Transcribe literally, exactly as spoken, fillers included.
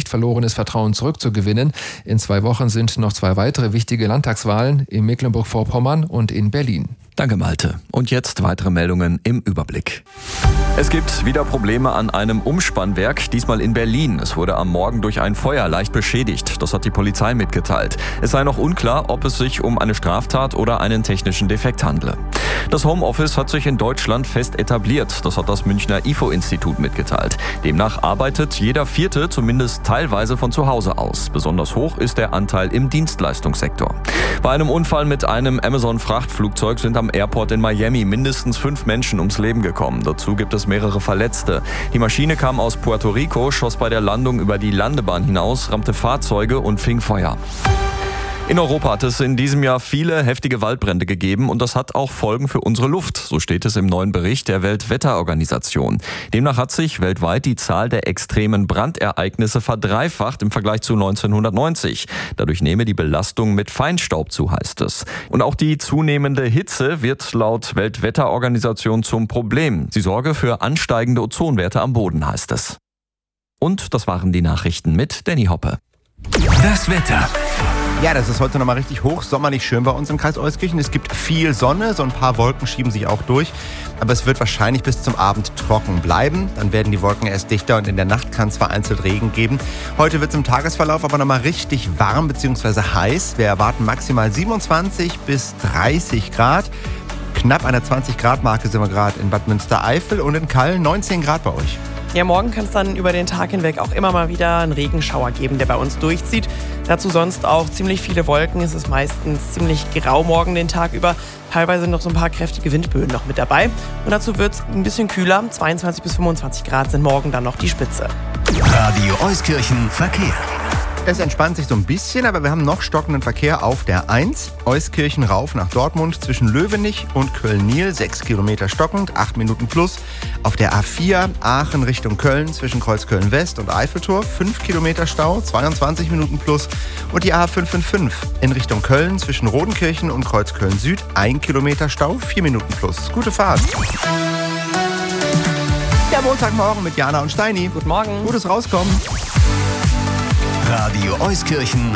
Absicht, verlorenes Vertrauen zurückzugewinnen. In zwei Wochen sind noch zwei weitere wichtige Landtagswahlen in Mecklenburg-Vorpommern und in Berlin. Danke, Malte. Und jetzt weitere Meldungen im Überblick. Es gibt wieder Probleme an einem Umspannwerk, diesmal in Berlin. Es wurde am Morgen durch ein Feuer leicht beschädigt. Das hat die Polizei mitgeteilt. Es sei noch unklar, ob es sich um eine Straftat oder einen technischen Defekt handle. Das Homeoffice hat sich in Deutschland fest etabliert. Das hat das Münchner I F O-Institut mitgeteilt. Demnach arbeitet jeder Vierte zumindest teilweise von zu Hause aus. Besonders hoch ist der Anteil im Dienstleistungssektor. Bei einem Unfall mit einem Amazon-Frachtflugzeug sind am Airport in Miami mindestens fünf Menschen ums Leben gekommen. Dazu gibt es mehrere Verletzte. Die Maschine kam aus Puerto Rico, schoss bei der Landung über die Landebahn hinaus, rammte Fahrzeuge und fing Feuer. In Europa hat es in diesem Jahr viele heftige Waldbrände gegeben und das hat auch Folgen für unsere Luft. So steht es im neuen Bericht der Weltwetterorganisation. Demnach hat sich weltweit die Zahl der extremen Brandereignisse verdreifacht im Vergleich zu neunzehnhundertneunzig. Dadurch nehme die Belastung mit Feinstaub zu, heißt es. Und auch die zunehmende Hitze wird laut Weltwetterorganisation zum Problem. Sie sorge für ansteigende Ozonwerte am Boden, heißt es. Und das waren die Nachrichten mit Danny Hoppe. Das Wetter. Ja, das ist heute nochmal richtig hochsommerlich schön bei uns im Kreis Euskirchen. Es gibt viel Sonne, so ein paar Wolken schieben sich auch durch. Aber es wird wahrscheinlich bis zum Abend trocken bleiben. Dann werden die Wolken erst dichter und in der Nacht kann es vereinzelt Regen geben. Heute wird es im Tagesverlauf aber nochmal richtig warm bzw. heiß. Wir erwarten maximal siebenundzwanzig bis dreißig Grad. Knapp an der zwanzig Grad Marke sind wir gerade in Bad Münstereifel und in Kalln neunzehn Grad bei euch. Ja, morgen kann es dann über den Tag hinweg auch immer mal wieder einen Regenschauer geben, der bei uns durchzieht. Dazu sonst auch ziemlich viele Wolken. Es ist meistens ziemlich grau morgen den Tag über. Teilweise noch so ein paar kräftige Windböen noch mit dabei. Und dazu wird es ein bisschen kühler. zweiundzwanzig bis fünfundzwanzig Grad sind morgen dann noch die Spitze. Radio Euskirchen Verkehr. Es entspannt sich so ein bisschen, aber wir haben noch stockenden Verkehr auf der eins. Euskirchen rauf nach Dortmund zwischen Löwenich und Köln-Niel. sechs Kilometer stockend, acht Minuten plus. Auf der A vier Aachen Richtung Köln zwischen Kreuzköln-West und Eiffeltor. fünf Kilometer Stau, zweiundzwanzig Minuten plus. Und die A fünf fünf fünf in Richtung Köln zwischen Rodenkirchen und Kreuzköln-Süd. ein Kilometer Stau, vier Minuten plus. Gute Fahrt. Der Montagmorgen mit Jana und Steini. Guten Morgen. Gutes Rauskommen. Radio Euskirchen